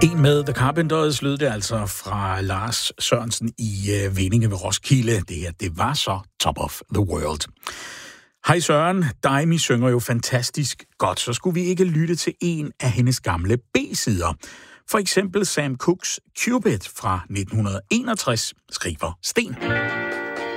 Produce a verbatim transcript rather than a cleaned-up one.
En med The Carpenters lød det altså fra Lars Sørensen i uh, Vindinge ved Roskilde. Det her, det var så Top of the World. Hej Søren, Daimi synger jo fantastisk godt, så skulle vi ikke lytte til en af hendes gamle B-sider. For eksempel Sam Cookes Cupid fra nitten enogtres, skriver Sten.